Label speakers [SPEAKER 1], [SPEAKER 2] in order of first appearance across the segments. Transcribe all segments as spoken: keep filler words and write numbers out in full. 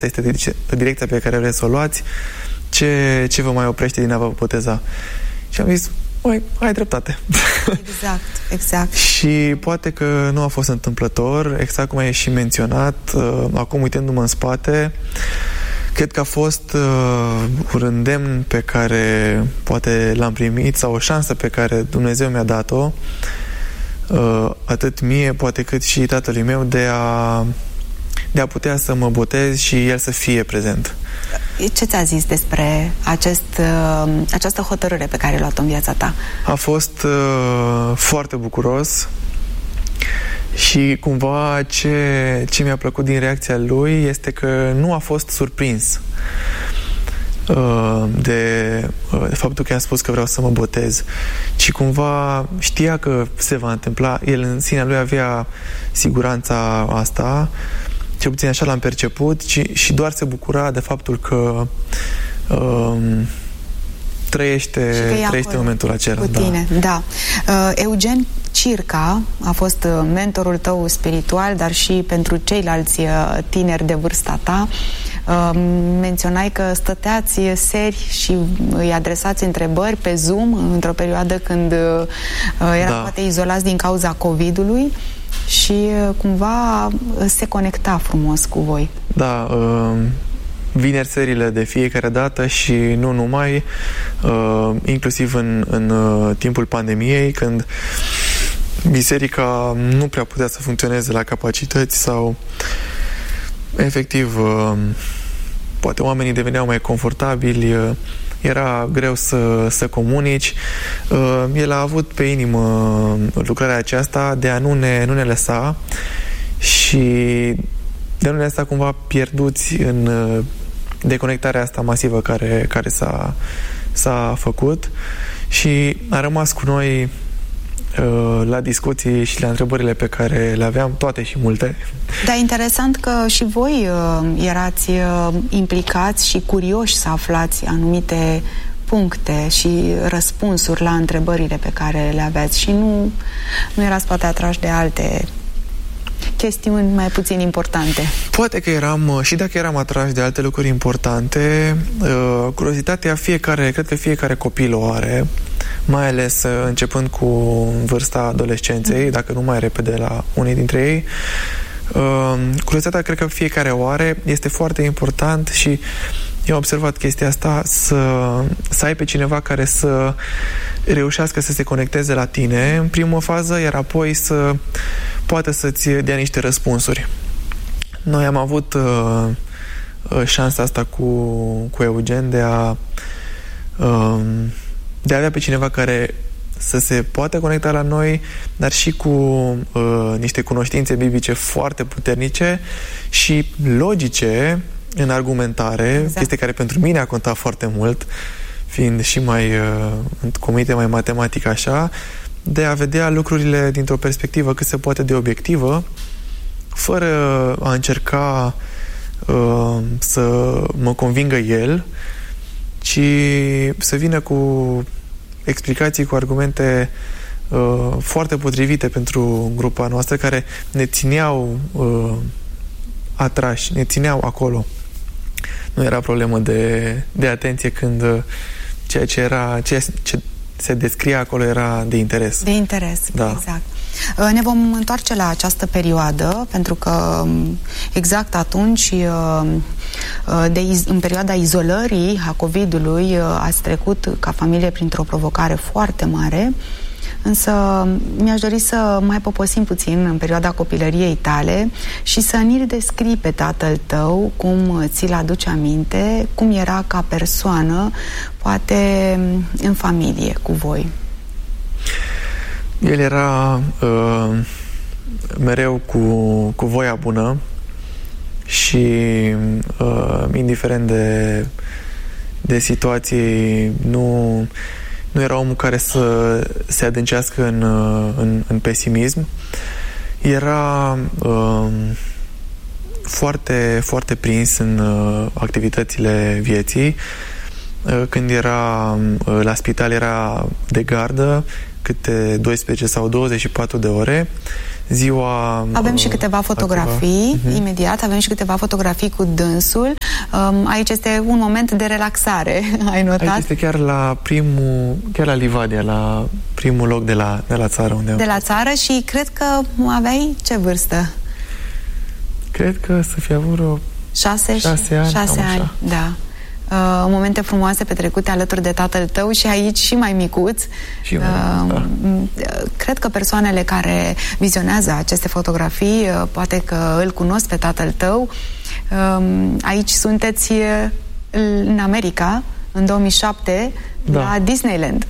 [SPEAKER 1] este direcția pe care vreți să o luați, ce, ce vă mai oprește din a vă boteza? Și am zis, măi, ai dreptate.
[SPEAKER 2] Exact, exact.
[SPEAKER 1] Și poate că nu a fost întâmplător, exact cum ai și menționat, uh, acum uitându-mă în spate, cred că a fost uh, un îndemn pe care poate l-am primit sau o șansă pe care Dumnezeu mi-a dat-o, uh, atât mie, poate cât și tatălui meu, de a, de a putea să mă botez și el să fie prezent.
[SPEAKER 2] Ce ți-a zis despre acest, uh, această hotărâre pe care ai luat-o în viața ta?
[SPEAKER 1] A fost uh, foarte bucuros și cumva ce, ce mi-a plăcut din reacția lui este că nu a fost surprins uh, de, uh, de faptul că i-am spus că vreau să mă botez, ci cumva știa că se va întâmpla. El în sinea lui avea siguranța asta, cel puțin așa l-am perceput, și, și doar se bucura de faptul că um, trăiește, trăiește momentul acela.
[SPEAKER 2] Cu tine, da. da. Uh, Eugen Circa a fost mentorul tău spiritual, dar și pentru ceilalți uh, tineri de vârsta ta. Uh, menționai că stăteați seri și îi adresați întrebări pe Zoom într-o perioadă când uh, erați da. poate izolați din cauza COVID-ului. Și cumva se conecta frumos cu voi.
[SPEAKER 1] Da, uh, vineri serile de fiecare dată și nu numai, uh, inclusiv în, în uh, timpul pandemiei, când biserica nu prea putea să funcționeze la capacități sau efectiv uh, poate oamenii deveneau mai confortabili, uh, era greu să, să comunici. Uh, el a avut pe inimă lucrarea aceasta de a nu ne, nu ne lăsa și de a nu ne lăsa cumva pierduți în uh, deconectarea asta masivă care, care s-a, s-a făcut, și a rămas cu noi uh, la discuții și la întrebările pe care le aveam, toate și multe.
[SPEAKER 2] Dar interesant că și voi uh, erați uh, implicați și curioși să aflați anumite puncte și răspunsuri la întrebările pe care le aveați și nu, nu erați poate atrași de alte chestiuni mai puțin importante.
[SPEAKER 1] Poate că eram, și dacă eram atrași de alte lucruri importante, uh, curiozitatea fiecare, cred că fiecare copil o are, mai ales uh, începând cu vârsta adolescenței, mm. dacă nu mai repede la unii dintre ei. Uh, curiozitatea cred că fiecare o are, este foarte important și eu am observat chestia asta, să, să ai pe cineva care să reușească să se conecteze la tine în primă fază, iar apoi să poate să-ți dea niște răspunsuri. Noi am avut uh, șansa asta cu, cu Eugen de a uh, de a avea pe cineva care să se poată conecta la noi, dar și cu uh, niște cunoștințe biblice foarte puternice și logice în argumentare, exact. Chestie care pentru mine a contat foarte mult, fiind și mai uh, cu minte mai matematică așa, de a vedea lucrurile dintr-o perspectivă cât se poate de obiectivă, fără a încerca uh, să mă convingă el, ci să vină cu explicații, cu argumente uh, foarte potrivite pentru grupa noastră, care ne țineau uh, atrași, ne țineau acolo. Nu era problemă de, de atenție când uh, ceea ce era, ceea ce se descria acolo era de interes.
[SPEAKER 2] De interes, da. Exact. Ne vom întoarce la această perioadă, pentru că exact atunci, de, în perioada izolării a COVID-ului, ați trecut ca familie printr-o provocare foarte mare, însă mi-aș dori să mai poposim puțin în perioada copilăriei tale și să ni-l descrii pe tatăl tău, cum ți-l aduce aminte, cum era ca persoană, poate în familie cu voi.
[SPEAKER 1] El era uh, mereu cu, cu voia bună și uh, indiferent de, de situații, nu, nu era omul care să se adâncească în, în, în pesimism. Era uh, foarte, foarte prins în uh, activitățile vieții. Uh, când era uh, la spital, era de gardă câte douăsprezece sau douăzeci și patru de ore ziua...
[SPEAKER 2] Avem și câteva fotografii, uh-huh. imediat, avem și câteva fotografii cu dânsul. Um, aici este un moment de relaxare, ai notat?
[SPEAKER 1] Aici este chiar la primul, chiar la Livadia, la primul loc de la, de la țară. Unde
[SPEAKER 2] de la țară și cred că aveai ce vârstă?
[SPEAKER 1] Cred că să fie avut vreo
[SPEAKER 2] șase,
[SPEAKER 1] șase ani.
[SPEAKER 2] Șase ani, da. Uh, momente frumoase petrecute alături de tatăl tău și aici și mai micuț.
[SPEAKER 1] Și mai micuț, uh,
[SPEAKER 2] da. Cred că persoanele care vizionează aceste fotografii, uh, poate că îl cunosc pe tatăl tău. Uh, aici sunteți în America, în două mii șapte, da. La Disneyland.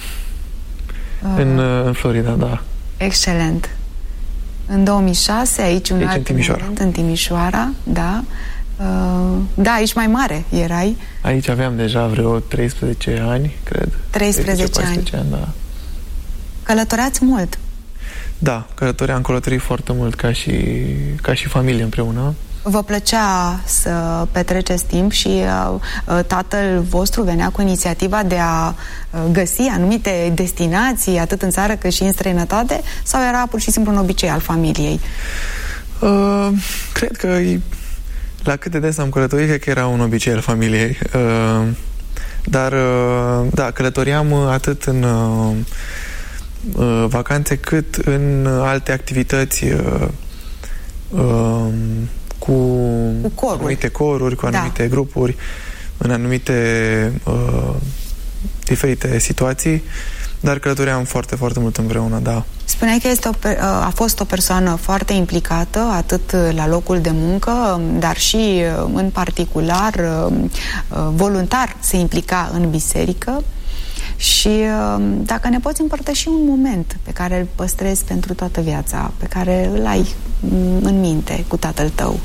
[SPEAKER 1] Uh, în, în Florida, da.
[SPEAKER 2] Excelent. În două mii șase, aici un
[SPEAKER 1] aici
[SPEAKER 2] alt
[SPEAKER 1] în Timișoara.
[SPEAKER 2] moment, în Timișoara, da. Uh, da, aici mai mare erai.
[SPEAKER 1] Aici aveam deja vreo treisprezece ani, cred.
[SPEAKER 2] treisprezece ani.
[SPEAKER 1] ani, da.
[SPEAKER 2] Călătoreați mult.
[SPEAKER 1] Da, călătoream, călătorit foarte mult ca și, ca și familie împreună.
[SPEAKER 2] Vă plăcea să petreceți timp și uh, tatăl vostru venea cu inițiativa de a uh, găsi anumite destinații, atât în țară cât și în străinătate, sau era pur și simplu un obicei al familiei?
[SPEAKER 1] Uh, cred că la cât de des am călătorit, cred că era un obicei al familiei. Uh, dar, uh, da, călătoriam atât în uh, uh, vacanțe, cât în alte activități uh, uh, cu,
[SPEAKER 2] cu coruri.
[SPEAKER 1] anumite coruri, cu anumite da. grupuri, în anumite uh, diferite situații, dar călătoream foarte, foarte mult împreună, da.
[SPEAKER 2] Spuneai că este o, a fost o persoană foarte implicată, atât la locul de muncă, dar și în particular voluntar se implica în biserică. Și dacă ne poți împărtăși un moment pe care îl păstrezi pentru toată viața, pe care îl ai în minte cu tatăl tău,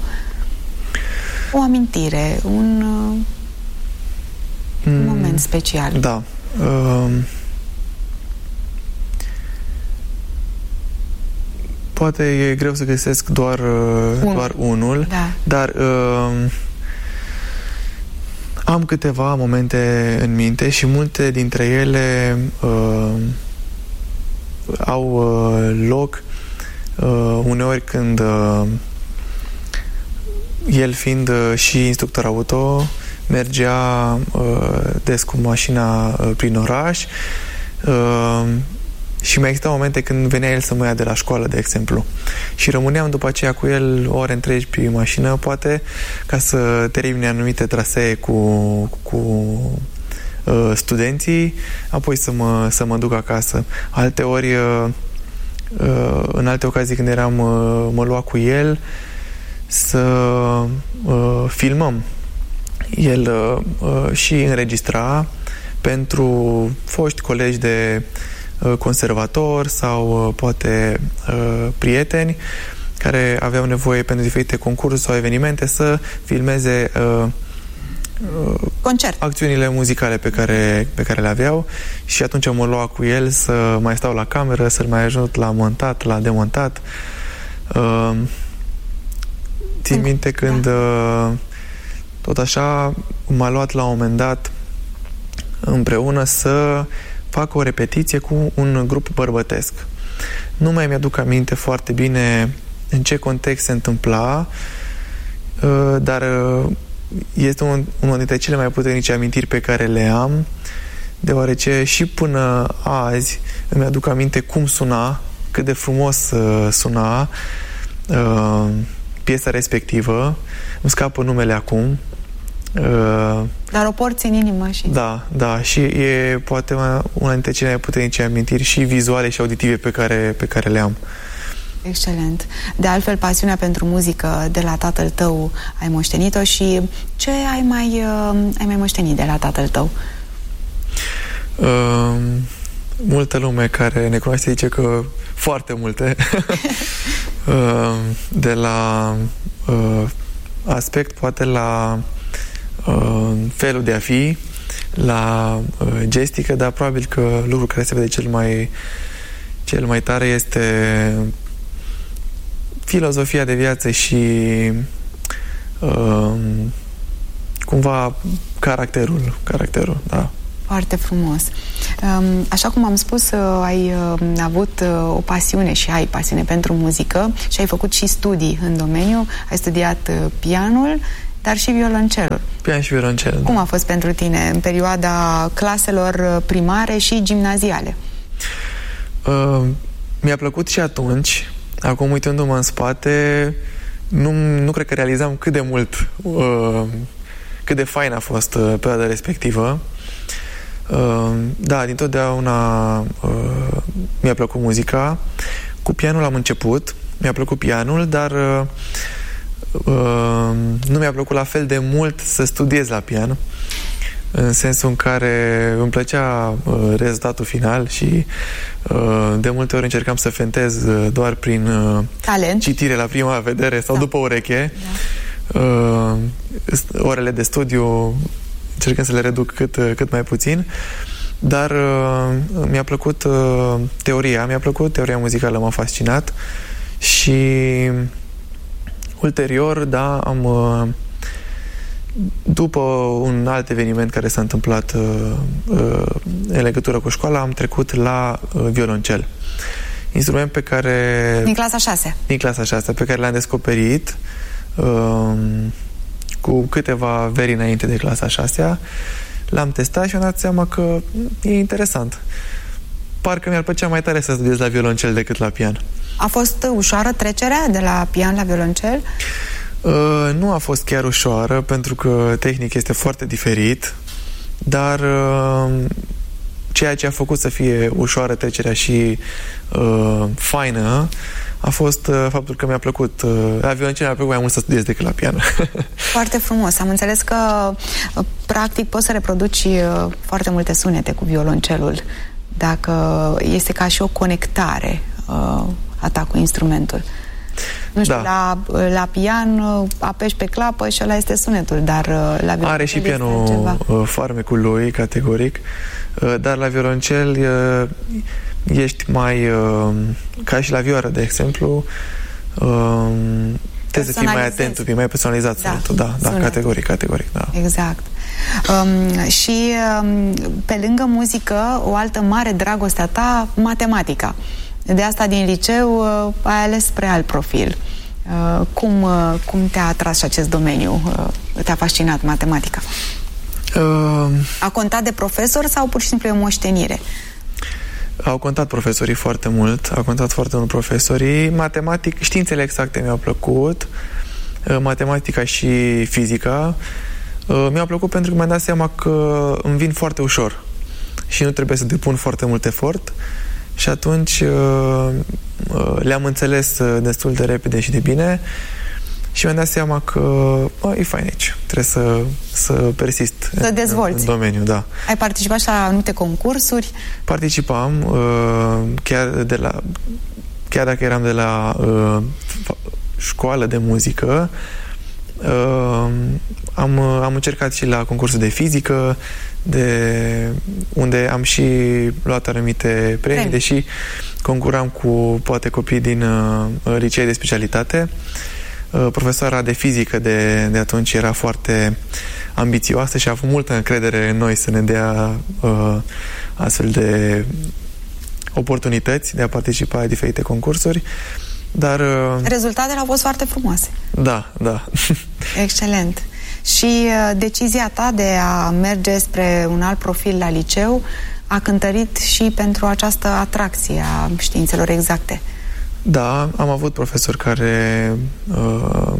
[SPEAKER 2] o amintire, un, un mm, moment special.
[SPEAKER 1] Da. Uh, poate e greu să găsesc doar, Un. doar unul,
[SPEAKER 2] da.
[SPEAKER 1] dar uh, am câteva momente în minte și multe dintre ele uh, au uh, loc uh, uneori când uh, el fiind uh, și instructor auto, mergea uh, des cu mașina uh, prin oraș uh, și mai exista momente când venea el să mă ia de la școală, de exemplu. Și rămâneam după aceea cu el ore întregi pe mașină, poate, ca să termine anumite trasee cu, cu uh, studenții, apoi să mă, să mă duc acasă. Alte ori, uh, uh, în alte ocazii când eram, uh, mă lua cu el să uh, filmăm. El uh, uh, și înregistra pentru foști colegi de conservator sau uh, poate uh, prieteni care aveau nevoie pentru diferite concursuri sau evenimente să filmeze uh, uh,
[SPEAKER 2] concert.
[SPEAKER 1] acțiunile muzicale pe care, pe care le aveau și atunci mă lua cu el să mai stau la cameră, să-l mai ajut la montat, la demontat. Uh, țin minte când uh, tot așa m-a luat la un moment dat împreună să fac o repetiție cu un grup bărbătesc. Nu mai mi-aduc aminte foarte bine în ce context se întâmpla, dar este un, unul dintre cele mai puternice amintiri pe care le am, deoarece și până azi îmi aduc aminte cum suna, cât de frumos suna piesa respectivă. Îmi scapă numele acum.
[SPEAKER 2] Uh, Dar o porți în inimă și...
[SPEAKER 1] Da, da, și e poate una dintre cele mai puternice amintiri și vizuale și auditive pe care, pe care le am.
[SPEAKER 2] Excelent. De altfel, pasiunea pentru muzică de la tatăl tău ai moștenit-o și ce ai mai, uh, ai mai moștenit de la tatăl tău?
[SPEAKER 1] Uh, multă lume care ne cunoaște zice că foarte multe. uh, de la uh, aspect, poate la Uh, felul de a fi, la uh, gestică, dar probabil că lucrul care se vede cel mai cel mai tare este filozofia de viață și uh, cumva caracterul, caracterul, da.
[SPEAKER 2] Foarte frumos. Așa cum am spus, ai avut o pasiune și ai pasiune pentru muzică și ai făcut și studii în domeniu. Ai studiat pianul, dar și violoncelul.
[SPEAKER 1] Pian și violoncel.
[SPEAKER 2] Cum
[SPEAKER 1] da.
[SPEAKER 2] a fost pentru tine în perioada claselor primare și gimnaziale?
[SPEAKER 1] Uh, mi-a plăcut și atunci. Acum, uitându-mă în spate, nu, nu cred că realizam cât de mult, uh, cât de fain a fost uh, perioada respectivă. Uh, da, dintotdeauna uh, mi-a plăcut muzica. Cu pianul am început, mi-a plăcut pianul, dar uh, uh, nu mi-a plăcut la fel de mult să studiez la pian, în sensul în care îmi plăcea uh, rezultatul final și uh, de multe ori încercam să fentez uh, doar prin uh,
[SPEAKER 2] talent,
[SPEAKER 1] citire la prima vedere sau da. după ureche. Da. Uh, orele de studiu încercând să le reduc cât, cât mai puțin, dar uh, mi-a plăcut uh, teoria, mi-a plăcut teoria muzicală, m-a fascinat și ulterior, da, am uh, după un alt eveniment care s-a întâmplat uh, uh, în legătură cu școala, am trecut la uh, violoncel. Instrument pe care...
[SPEAKER 2] Din clasa a șasea.
[SPEAKER 1] Din clasa a șasea, pe care l-am descoperit uh, cu câteva veri înainte de clasa a șasea. L-am testat și am dat seama că e interesant. Parcă mi-ar plăcea mai tare să studiez la violoncel decât la pian.
[SPEAKER 2] A fost ușoară trecerea de la pian la violoncel?
[SPEAKER 1] Uh, nu a fost chiar ușoară, pentru că tehnic este foarte diferit, dar uh, ceea ce a făcut să fie ușoară trecerea și uh, faină a fost uh, faptul că mi-a plăcut. Uh, la violoncel mi-a plăcut mai mult să studiez decât la pian.
[SPEAKER 2] Foarte frumos. Am înțeles că uh, practic poți să reproduci uh, foarte multe sunete cu violoncelul, dacă este ca și o conectare uh, a ta cu instrumentul. Nu știu, da. la, la pian apeși pe clapă și ăla este sunetul, dar la violoncel
[SPEAKER 1] are și pianul
[SPEAKER 2] ceva.
[SPEAKER 1] farmecul lui, categoric, dar la violoncel ești mai, ca și la vioară, de exemplu, trebuie să fii mai atent, un pic mai personalizat da. sunetul, da, da, sunetul. categoric, categoric, da.
[SPEAKER 2] Exact. Um, și um, pe lângă muzică, o altă mare dragoste a ta, matematica. De asta din liceu uh, ai ales spre alt profil. Uh, cum, uh, cum te-a atras și acest domeniu? Uh, te-a fascinat matematica? Uh, a contat de profesor sau pur și simplu e o moștenire?
[SPEAKER 1] Au contat profesorii foarte mult, au contat foarte mult profesorii. Matematic, științele exacte mi-au plăcut, uh, matematica și fizica. Uh, mi-au plăcut pentru că mi-am dat seama că îmi vin foarte ușor și nu trebuie să depun foarte mult efort. Și atunci uh, uh, le-am înțeles uh, destul de repede și de bine și mi-am dat seama că uh, e fain aici, trebuie să, să persist
[SPEAKER 2] să dezvolți
[SPEAKER 1] în, în domeniu, da.
[SPEAKER 2] Ai participat și la anumite concursuri?
[SPEAKER 1] Participam uh, chiar de la chiar dacă eram de la uh, școală de muzică, uh, am, am încercat și la concursul de fizică, de unde am și luat anumite premii, deși concuram cu poate copii din uh, licee de specialitate. Uh, profesoara de fizică de, de atunci era foarte ambițioasă și a avut multă încredere în noi să ne dea uh, astfel de oportunități de a participa la diferite concursuri. Dar uh,
[SPEAKER 2] rezultatele au fost foarte frumoase.
[SPEAKER 1] Da, da.
[SPEAKER 2] Excelent. Și uh, decizia ta de a merge spre un alt profil la liceu a cântărit și pentru această atracție a științelor exacte.
[SPEAKER 1] Da, am avut profesori care uh,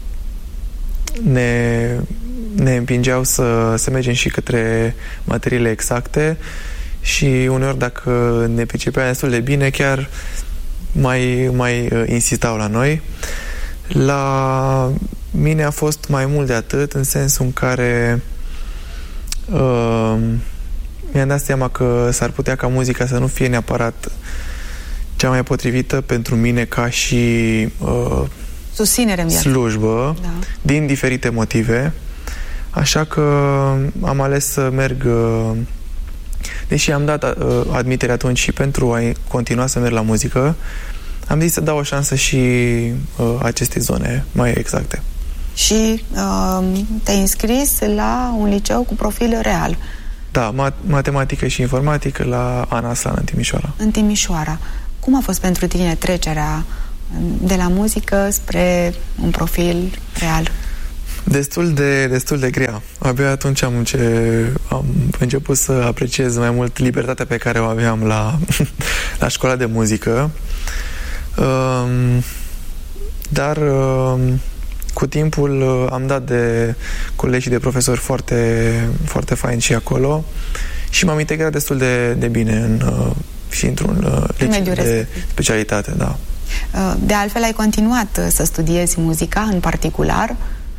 [SPEAKER 1] ne, ne împingeau să, să mergem și către materiile exacte și uneori dacă ne pricepeam destul de bine, chiar mai, mai uh, insistau la noi. La mine a fost mai mult de atât, în sensul în care uh, mi-am dat seama că s-ar putea ca muzica să nu fie neapărat cea mai potrivită pentru mine ca și uh,
[SPEAKER 2] susținere în viață,
[SPEAKER 1] slujbă, da. Din diferite motive. Așa că am ales să merg, uh, deși am dat uh, admitere atunci și pentru a continua să merg la muzică, am zis să dau o șansă și uh, acestei zone mai exacte.
[SPEAKER 2] Și uh, te-ai înscris la un liceu cu profil real.
[SPEAKER 1] Da, mat- matematică și informatică la Ana Aslan în Timișoara.
[SPEAKER 2] În Timișoara. Cum a fost pentru tine trecerea de la muzică spre un profil real?
[SPEAKER 1] Destul de, destul de grea. Abia atunci am, înce- am început să apreciez mai mult libertatea pe care o aveam la, la școala de muzică. Um, dar um, cu timpul am dat de colegi și de profesori foarte, foarte faini și acolo și m-am integrat destul de, de bine în, și într-un liceu de specialitate. Da.
[SPEAKER 2] De altfel, ai continuat să studiezi muzica în particular?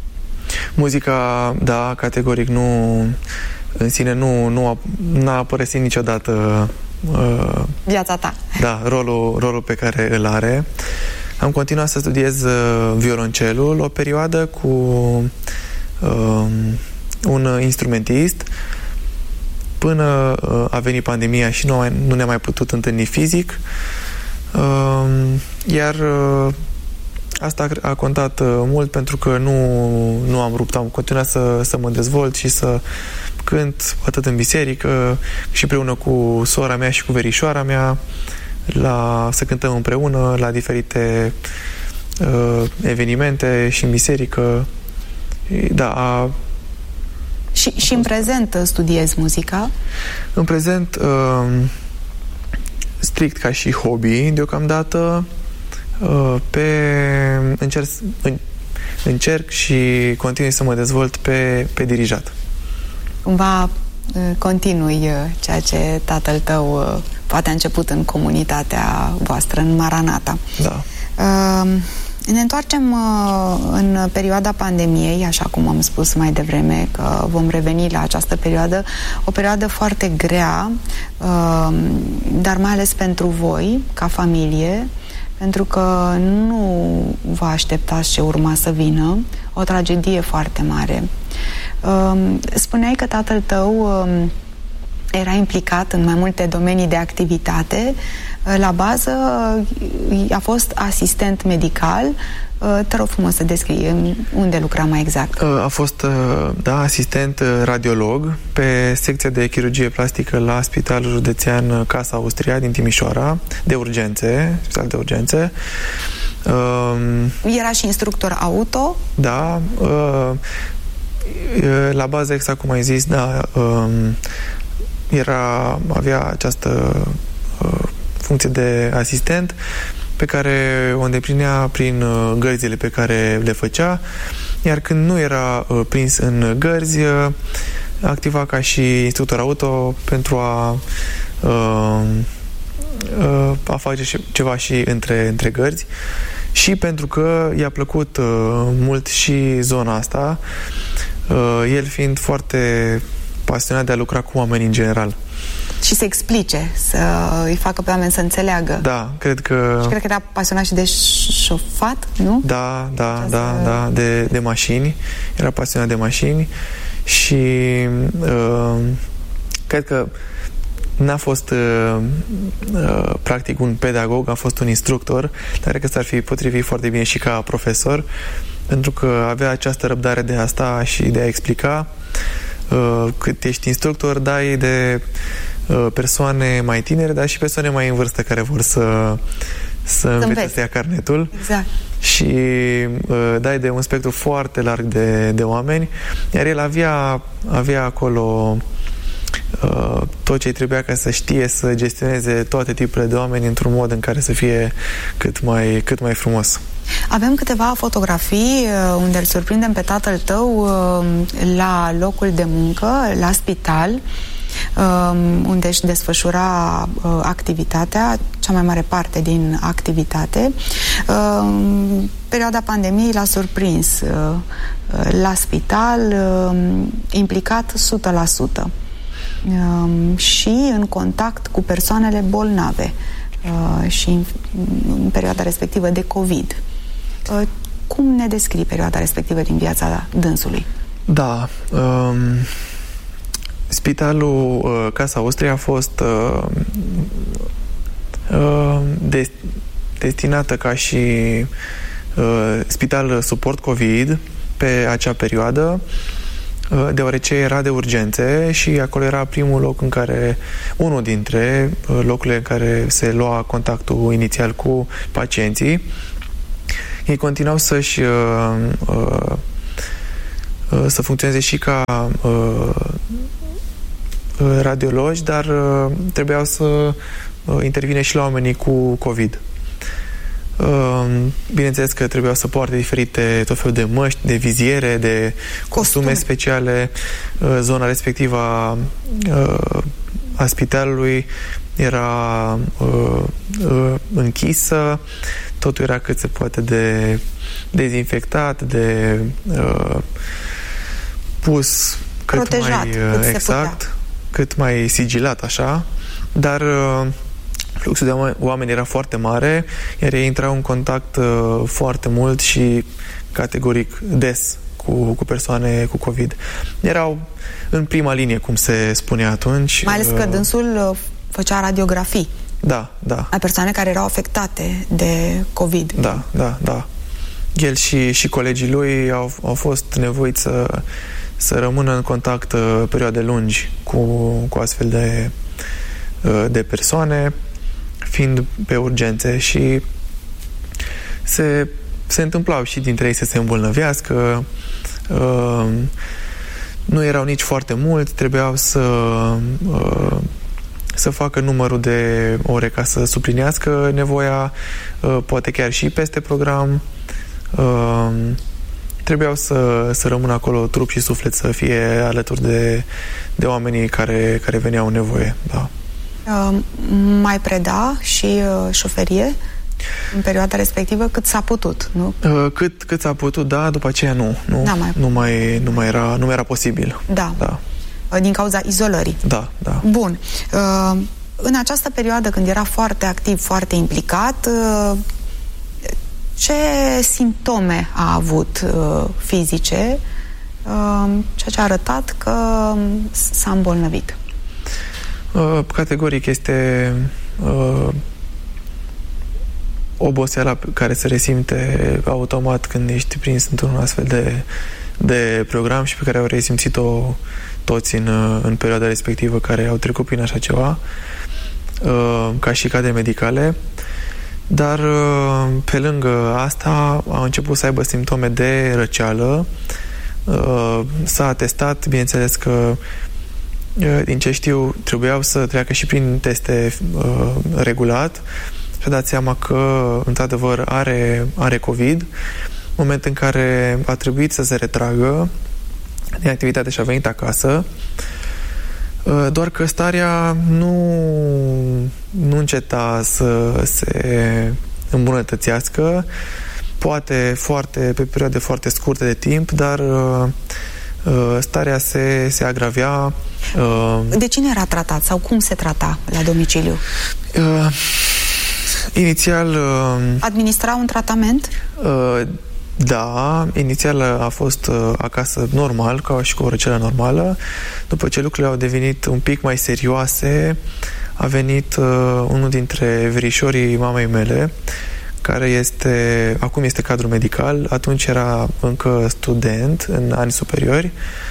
[SPEAKER 1] Muzica, da, categoric nu, în sine nu, nu a, n-a părăsit niciodată uh,
[SPEAKER 2] viața ta.
[SPEAKER 1] Da, rolul, rolul pe care îl are. Am continuat să studiez uh, violoncelul o perioadă cu uh, un instrumentist până uh, a venit pandemia și nu, nu ne-am mai putut întâlni fizic. Uh, iar uh, asta a contat uh, mult pentru că nu, nu am rupt, am continuat să, să mă dezvolt și să cânt atât în biserică și împreună cu sora mea și cu verișoara mea, la, să cântăm împreună la diferite uh, evenimente și în biserică. Da, a,
[SPEAKER 2] și, și în prezent studiezi muzica?
[SPEAKER 1] În prezent uh, strict ca și hobby deocamdată uh, pe încerc, în, încerc și continui să mă dezvolt pe, pe dirijat.
[SPEAKER 2] Cumva continui ceea ce tatăl tău poate a început în comunitatea voastră, în Maranata.
[SPEAKER 1] Da.
[SPEAKER 2] Uh, ne întoarcem uh, în perioada pandemiei, așa cum am spus mai devreme, că vom reveni la această perioadă, o perioadă foarte grea, uh, dar mai ales pentru voi, ca familie, pentru că nu vă așteptați ce urma să vină, o tragedie foarte mare. Uh, spuneai că tatăl tău uh, era implicat în mai multe domenii de activitate. La bază a fost asistent medical. Te rog frumos să descrii unde lucra mai exact.
[SPEAKER 1] A fost, da, asistent radiolog pe secția de chirurgie plastică la Spitalul Județean Casa Austria din Timișoara, de urgențe, spital de urgențe.
[SPEAKER 2] Era și instructor auto?
[SPEAKER 1] Da. La bază, exact cum ai zis, da, era, avea această uh, funcție de asistent pe care o îndeplinea prin uh, gărzile pe care le făcea, iar când nu era uh, prins în gărzi, uh, activa ca și instructor auto pentru a uh, uh, a face ceva și între, între gărzi și pentru că i-a plăcut uh, mult și zona asta, uh, el fiind foarte pasionat de a lucra cu oameni în general.
[SPEAKER 2] Și să explice, să îi facă pe oameni să înțeleagă.
[SPEAKER 1] Da, cred că... Și
[SPEAKER 2] cred că era pasionat și de șofat, nu?
[SPEAKER 1] Da, da, Această... da, da, de, de mașini. Era pasionat de mașini și uh, cred că n-a fost uh, uh, practic un pedagog, a fost un instructor, dar cred că s-ar fi potrivit foarte bine și ca profesor, pentru că avea această răbdare de a sta și de a explica. Uh, cât ești instructor, dai de uh, persoane mai tinere, dar și persoane mai în vârstă care vor să să învețe să ia carnetul.
[SPEAKER 2] Exact.
[SPEAKER 1] Și uh, dai de un spectru foarte larg de, de oameni, iar el avea, avea acolo uh, tot ce trebuia ca să știe să gestioneze toate tipurile de oameni într-un mod în care să fie cât mai, cât mai frumos.
[SPEAKER 2] Avem câteva fotografii unde îl surprindem pe tatăl tău la locul de muncă, la spital, unde își desfășura activitatea, cea mai mare parte din activitate. Perioada pandemiei l-a surprins la spital, implicat o sută la sută și în contact cu persoanele bolnave și în, în perioada respectivă de COVID. Cum ne descrii perioada respectivă din viața dânsului?
[SPEAKER 1] Da, um, spitalul uh, Casa Austria a fost uh, uh, de, destinată ca și uh, spital suport COVID pe acea perioadă. deoarece era de urgențe și acolo era primul loc în care, unul dintre locurile în care se lua contactul inițial cu pacienții. Ei continuau să-și să funcționeze și ca radiologi, dar trebuiau să intervine și la oamenii cu COVID. Bineînțeles că trebuiau să poarte diferite tot felul de măști, de viziere, de costume, costume speciale. Zona respectivă a, a spitalului era închisă, totul era cât se poate de dezinfectat, de pus cât
[SPEAKER 2] protejat,
[SPEAKER 1] mai
[SPEAKER 2] cât
[SPEAKER 1] exact, cât mai sigilat așa, dar fluxul de oameni era foarte mare, iar ei intrau în contact uh, foarte mult și categoric des cu, cu persoane cu COVID. Erau în prima linie, cum se spunea atunci.
[SPEAKER 2] Mai ales că dânsul uh, făcea radiografii.
[SPEAKER 1] Da, da.
[SPEAKER 2] A persoane care erau afectate de COVID.
[SPEAKER 1] Da, da, da. El și, și colegii lui au, au fost nevoiți să, să rămână în contact uh, perioade lungi cu, cu astfel de, uh, de persoane, fiind pe urgențe, și se, se întâmplau și dintre ei să se îmbolnăvească. Uh, nu erau nici foarte mulți, trebuiau să uh, să facă numărul de ore ca să suplinească nevoia, uh, poate chiar și peste program. Uh, trebuiau să, să rămână acolo trup și suflet, să fie alături de, de oamenii care, care veneau în nevoie. Da.
[SPEAKER 2] Uh, mai preda și uh, șoferie în perioada respectivă cât s-a putut, nu?
[SPEAKER 1] Uh, cât, cât s-a putut, da, după aceea nu. Nu,
[SPEAKER 2] da, mai...
[SPEAKER 1] nu, mai, nu, mai era, nu mai era posibil.
[SPEAKER 2] Da.
[SPEAKER 1] Da.
[SPEAKER 2] Uh, din cauza izolării.
[SPEAKER 1] Da, da.
[SPEAKER 2] Bun. Uh, în această perioadă, când era foarte activ, foarte implicat, uh, ce simptome a avut uh, fizice, uh, ceea ce a arătat că s-a îmbolnăvit?
[SPEAKER 1] Uh, categoric este uh, oboseala care se resimte automat când ești prins într-un astfel de, de program și pe care au resimțit-o toți în, în perioada respectivă care au trecut prin așa ceva, uh, ca și cadre medicale. Dar uh, pe lângă asta au început să aibă simptome de răceală. Uh, s-a atestat, bineînțeles că din ce știu, trebuiau să treacă și prin teste uh, regulat și a dat seama că, într-adevăr, are, are COVID, moment în care a trebuit să se retragă din activitate și a venit acasă, uh, doar că starea nu, nu înceta să se îmbunătățească, poate foarte, pe perioade foarte scurte de timp, dar uh, starea se, se agravea.
[SPEAKER 2] De cine era tratat sau cum se trata la domiciliu?
[SPEAKER 1] Uh, inițial... Uh,
[SPEAKER 2] Administra un tratament?
[SPEAKER 1] Uh, da, inițial a fost uh, acasă normal, ca și cu o răceală normală. După ce lucrurile au devenit un pic mai serioase, a venit uh, unul dintre verișorii mamei mele, care este, acum este cadru medical, atunci era încă student în ani superiori,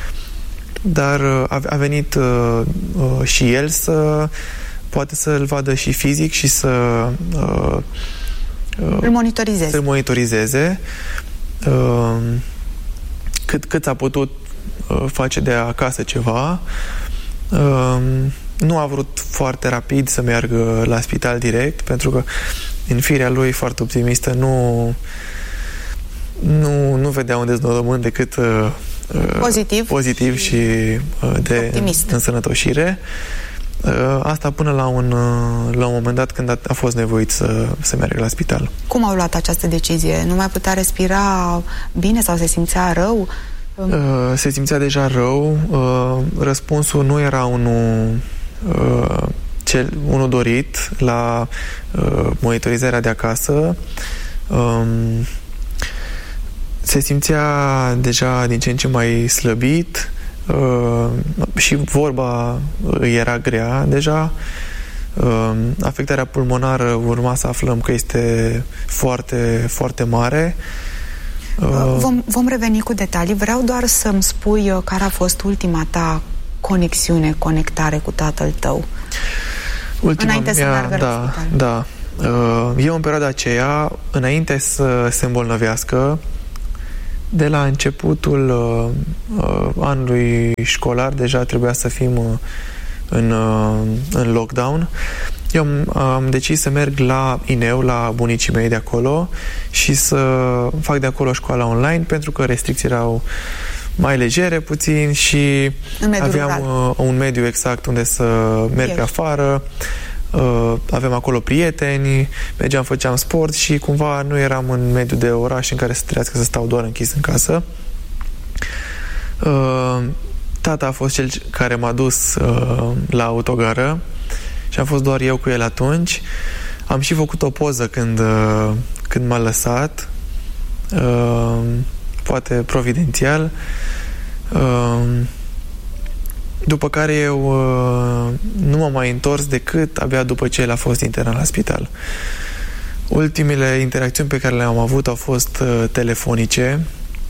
[SPEAKER 1] dar a, a venit uh, uh, și el să poate să-l vadă și fizic și să uh, uh,
[SPEAKER 2] îl monitorizeze.
[SPEAKER 1] Să-l monitorizeze uh, cât, cât a putut uh, face de acasă ceva. Uh, nu a vrut foarte rapid să meargă la spital direct, pentru că în firea lui foarte optimistă nu, nu, nu vedea un deznodământ decât uh,
[SPEAKER 2] pozitiv,
[SPEAKER 1] pozitiv și uh, de
[SPEAKER 2] optimist.
[SPEAKER 1] Însănătoșire. Uh, asta până la un, uh, la un moment dat când a, a fost nevoit să, să meargă la spital.
[SPEAKER 2] Cum au luat această decizie? Nu mai putea respira bine sau se simțea rău?
[SPEAKER 1] Uh, se simțea deja rău. Uh, răspunsul nu era unul uh, cel, unul dorit la uh, monitorizarea de acasă. Um, se simțea deja din ce în ce mai slăbit uh, și vorba îi era grea deja. Uh, afectarea pulmonară urma să aflăm că este foarte, foarte mare. Uh,
[SPEAKER 2] vom, vom reveni cu detalii. Vreau doar să-mi spui care a fost ultima ta conexiune, conectare cu tatăl tău.
[SPEAKER 1] Ultima
[SPEAKER 2] înainte
[SPEAKER 1] mea,
[SPEAKER 2] să meargă
[SPEAKER 1] da,
[SPEAKER 2] la spital.
[SPEAKER 1] da. Uh, eu în perioada aceea, înainte să se îmbolnăvească, de la începutul uh, uh, anului școlar, deja trebuia să fim uh, în, uh, în lockdown. Eu am, am decis să merg la Ineu, la bunicii mei de acolo și să fac de acolo școala online, pentru că restricțiile erau mai legere puțin și aveam uh, un mediu exact unde să merg Ești. pe afară. Uh, aveam acolo prieteni, mergeam, făceam sport și cumva nu eram în mediul de oraș în care să trebuiască să stau doar închis în casă. Uh, tata a fost cel care m-a dus uh, la autogară și am fost doar eu cu el atunci. Am și făcut o poză când, uh, când m-a lăsat, uh, poate providențial. Uh, După care eu uh, nu m-am mai întors decât abia după ce el a fost internat la spital. Ultimele interacțiuni pe care le-am avut au fost uh, telefonice,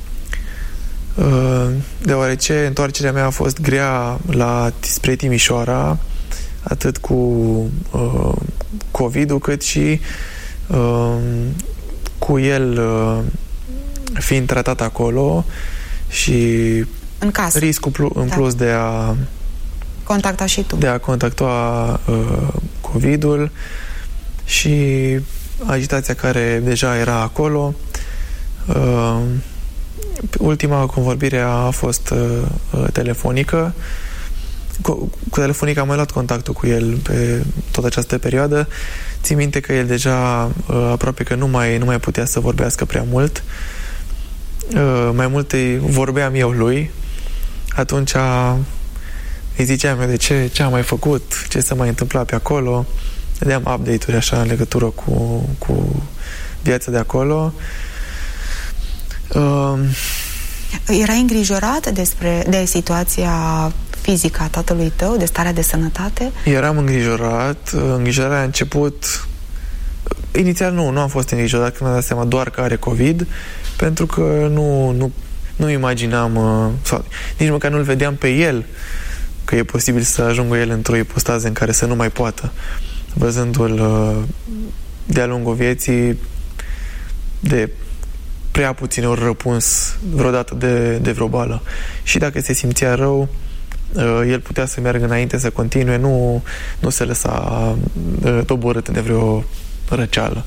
[SPEAKER 1] uh, deoarece întoarcerea mea a fost grea la, spre Timișoara, atât cu uh, COVID-ul, cât și uh, cu el uh, fiind tratat acolo și
[SPEAKER 2] în casă.
[SPEAKER 1] Riscul pl- în da. plus de a
[SPEAKER 2] contacta și tu.
[SPEAKER 1] De a contacta uh, COVID-ul și agitația care deja era acolo. Uh, ultima convorbire a fost uh, telefonică. Cu, cu telefonica am mai luat contactul cu el pe toată această perioadă. Țin minte că el deja uh, aproape că nu mai, nu mai putea să vorbească prea mult. Uh, mai multe vorbeam eu lui. Atunci îi ziceam eu de ce, ce am mai făcut, ce s-a mai întâmplat pe acolo. Vedeam update-uri așa în legătură cu, cu viața de acolo. Uh,
[SPEAKER 2] Erai îngrijorat despre, de situația fizică a tatălui tău, de starea de sănătate?
[SPEAKER 1] Eram îngrijorat. Îngrijorarea a început... Inițial nu, nu am fost îngrijorat când mi-am dat seama doar că are COVID, pentru că nu... nu Nu imaginam, sau nici măcar nu-l vedeam pe el, că e posibil să ajungă el într-o ipostază în care să nu mai poată, văzându-l de-a lungul vieții de prea puține ori răpuns vreodată de, de vreo boală. Și dacă se simțea rău, el putea să meargă înainte, să continue, nu, nu se lăsa doborât de vreo răceală.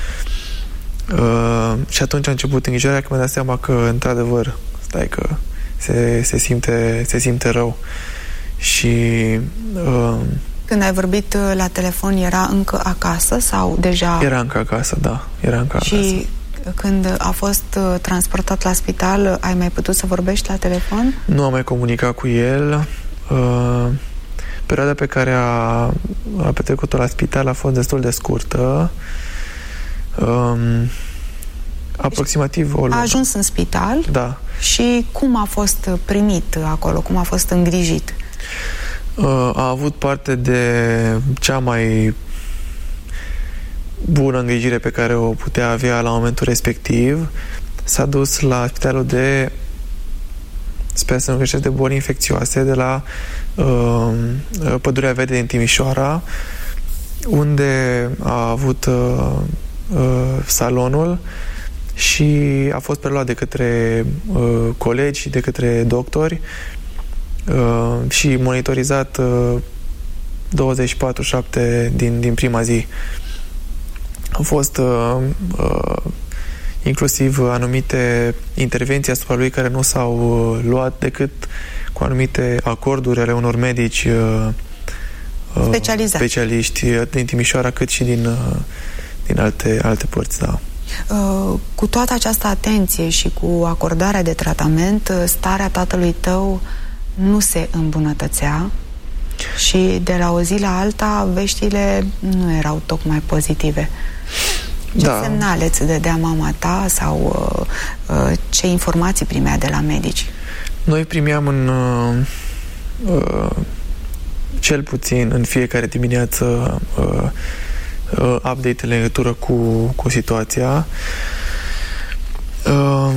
[SPEAKER 1] Uh, și atunci a început îngrijorarea, că mi-a dat seama că într-adevăr stai că se, se, simte, se simte rău și uh,
[SPEAKER 2] când ai vorbit la telefon era încă acasă sau deja?
[SPEAKER 1] Era încă acasă, da, era încă
[SPEAKER 2] și
[SPEAKER 1] acasă.
[SPEAKER 2] când a fost transportat la spital, ai mai putut să vorbești la telefon?
[SPEAKER 1] Nu am mai comunicat cu el. uh, perioada pe care a, a petrecut-o la spital a fost destul de scurtă. Um, aproximativ o lună.
[SPEAKER 2] A ajuns în spital?
[SPEAKER 1] Da.
[SPEAKER 2] Și cum a fost primit acolo? Cum a fost îngrijit?
[SPEAKER 1] Uh, a avut parte de cea mai bună îngrijire pe care o putea avea la momentul respectiv. S-a dus la spitalul de, sper să nu greșesc, de boli infecțioase de la uh, Pădurea Verde din Timișoara, unde a avut uh, salonul și a fost preluat de către uh, colegi și de către doctori uh, și monitorizat uh, douăzeci și patru șapte din, din prima zi. Au fost uh, uh, inclusiv anumite intervenții asupra lui care nu s-au uh, luat decât cu anumite acorduri ale unor medici uh,
[SPEAKER 2] specializați,
[SPEAKER 1] specialiști din Timișoara, cât și din uh, din alte, alte părți, da.
[SPEAKER 2] Uh, cu toată această atenție și cu acordarea de tratament, starea tatălui tău nu se îmbunătățea și de la o zi la alta veștile nu erau tocmai pozitive. Ce
[SPEAKER 1] da.
[SPEAKER 2] semnale îți dădea mama ta sau uh, uh, ce informații primea de la medici?
[SPEAKER 1] Noi primeam în uh, uh, cel puțin în fiecare dimineață uh, update în legătură cu, cu situația. Uh,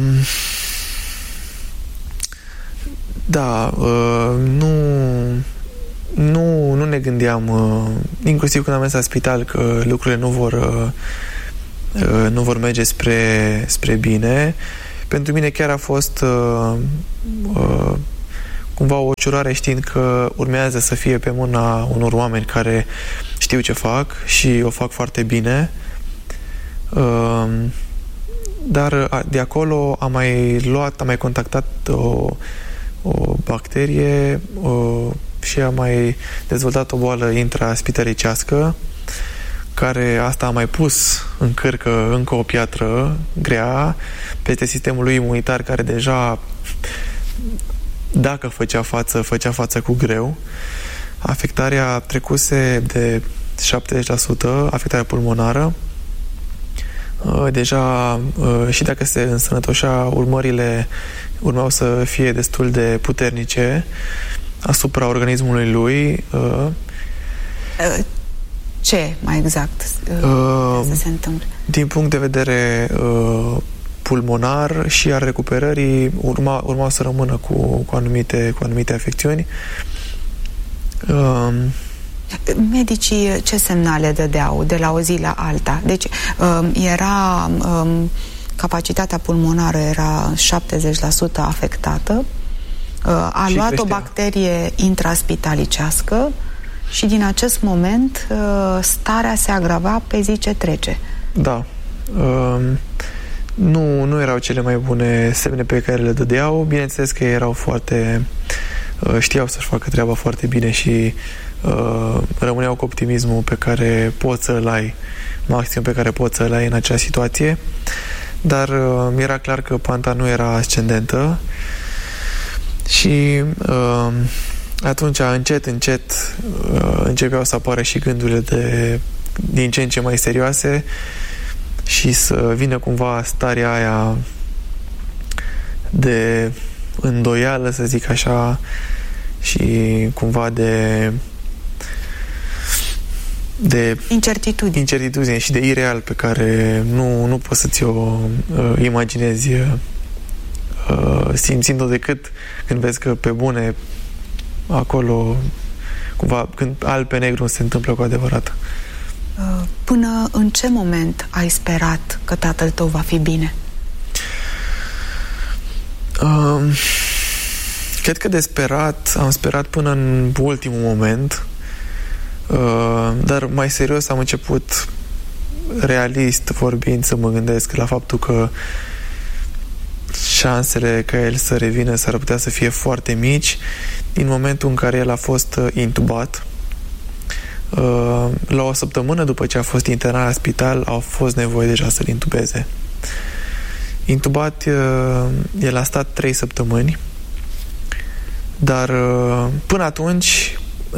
[SPEAKER 1] da, uh, nu, nu, nu ne gândeam, uh, inclusiv când am mers la spital, că lucrurile nu vor, uh, uh, nu vor merge spre, spre bine. Pentru mine chiar a fost uh, uh, cumva o ușurare, știind că urmează să fie pe mâna unor oameni care știu ce fac și o fac foarte bine. Uh, dar de acolo am mai luat, am mai contactat o, o bacterie o, și am mai dezvoltat o boală intraspitalicească, care asta a mai pus în cârcă încă o piatră grea peste sistemul lui imunitar, care deja, dacă făcea față, făcea față cu greu. Afectarea trecuse de șaptezeci la sută, afectarea pulmonară. Deja, și dacă se însănătoșea, urmările urmeau să fie destul de puternice asupra organismului lui.
[SPEAKER 2] Ce, mai exact,
[SPEAKER 1] uh,
[SPEAKER 2] să se întâmple?
[SPEAKER 1] Din punct de vedere uh, pulmonar și al recuperării, urma, urmau să rămână cu, cu, anumite, cu anumite afecțiuni. Uh,
[SPEAKER 2] Medicii ce semnale dădeau de la o zi la alta? Deci uh, era uh, capacitatea pulmonară era șaptezeci la sută afectată, uh, a
[SPEAKER 1] și
[SPEAKER 2] luat
[SPEAKER 1] creștea.
[SPEAKER 2] o bacterie intraspitalicească și din acest moment uh, starea se agrava pe zi ce trece.
[SPEAKER 1] Da. Uh, nu, nu erau cele mai bune semne pe care le dădeau. Bineînțeles că erau foarte... Uh, știau să-și facă treaba foarte bine și uh, rămâneau cu optimismul pe care poți să-l ai, maxim pe care poți să-l ai în acea situație. Dar uh, era clar că panta nu era ascendentă și uh, atunci, încet, încet, uh, începeau să apară și gândurile de, din ce în ce mai serioase și să vină cumva starea aia de îndoială, să zic așa, și cumva de de
[SPEAKER 2] incertitudine.
[SPEAKER 1] incertitudine și de ireal pe care nu, nu poți să ți-o uh, imaginezi uh, simțind-o decât când vezi că pe bune acolo cumva, când alb pe negru se întâmplă cu adevărat.
[SPEAKER 2] Până în ce moment ai sperat că tatăl tău va fi bine?
[SPEAKER 1] Uh, cred că de sperat am sperat până în ultimul moment, uh, dar mai serios am început, realist vorbind, să mă gândesc la faptul că șansele ca el să revină s-ar putea să fie foarte mici din momentul în care el a fost intubat. La o săptămână după ce a fost internat la spital, au fost nevoie deja să-l intubeze. Intubat, el a stat trei săptămâni, dar până atunci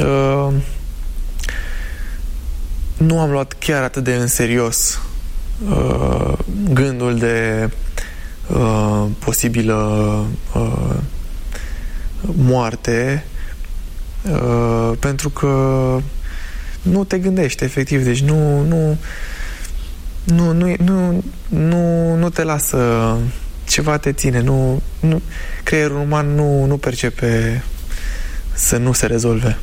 [SPEAKER 1] nu am luat chiar atât de în serios gândul de Uh, posibilă uh, moarte, uh, pentru că nu te gândești efectiv, deci nu nu nu nu nu, nu, nu te lasă, ceva te ține, nu, nu creierul uman nu, nu percepe să nu se rezolve.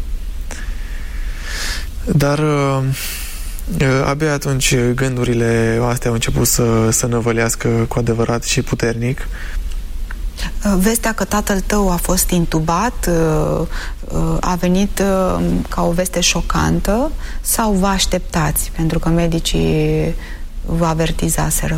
[SPEAKER 1] Dar uh, abia atunci gândurile astea au început să, să năvălească cu adevărat și puternic.
[SPEAKER 2] Vestea că tatăl tău a fost intubat a venit ca o veste șocantă sau vă așteptați? Pentru că medicii vă avertizaseră.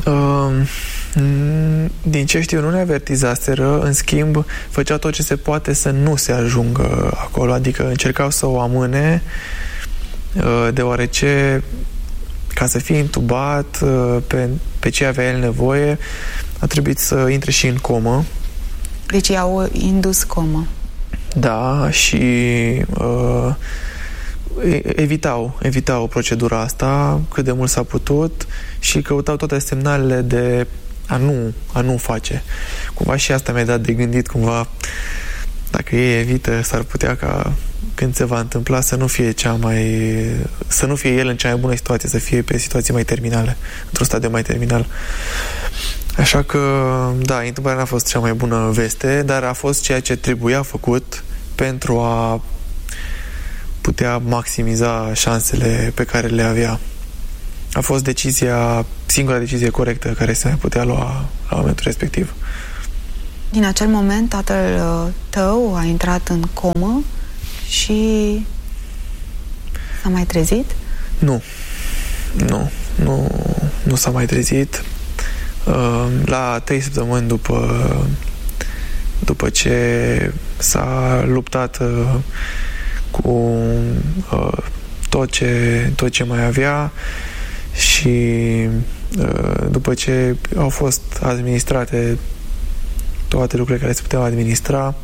[SPEAKER 1] Din ce știu, nu ne avertizaseră. În schimb, făceau tot ce se poate să nu se ajungă acolo. Adică încercau să o amâne, deoarece ca să fie intubat pe, pe ce avea el nevoie, a trebuit să intre și în comă.
[SPEAKER 2] Deci i-au indus comă.
[SPEAKER 1] Da, și uh, evitau, evitau procedura asta cât de mult s-a putut și căutau toate semnalele de a nu, a nu face. Cumva și asta mi-a dat de gândit, cumva dacă ei evită, s-ar putea ca când se va întâmpla să nu fie cea mai să nu fie el în cea mai bună situație, să fie pe situații mai terminale, într-un stadiu mai terminal. Așa că, da, intubarea n-a fost cea mai bună veste, dar a fost ceea ce trebuia făcut pentru a putea maximiza șansele pe care le avea. A fost decizia, singura decizie corectă care se mai putea lua la momentul respectiv.
[SPEAKER 2] Din acel moment, tatăl tău a intrat în comă și s-a mai trezit?
[SPEAKER 1] Nu. Nu. Nu, nu s-a mai trezit. La trei săptămâni după după ce s-a luptat cu tot ce, tot ce mai avea și după ce au fost administrate toate lucrurile care se puteau administra,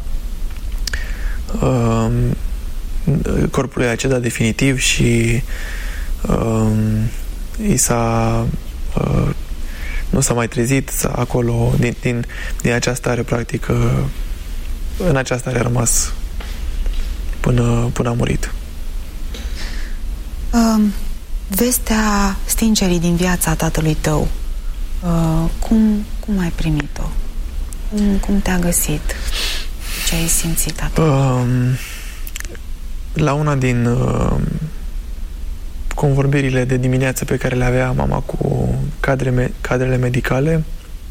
[SPEAKER 1] corpul i-a cedat definitiv și i s-a nu s-a mai trezit, s-a acolo din, din, din această stare practic în această stare a rămas până, până a murit.
[SPEAKER 2] Uh, vestea stingerii din viața tatălui tău, uh, cum, cum ai primit-o? Cum, cum te-a găsit? Ce ai simțit atunci? Uh,
[SPEAKER 1] la una din uh, convorbirile de dimineață pe care le avea mama cu cadre, cadrele medicale,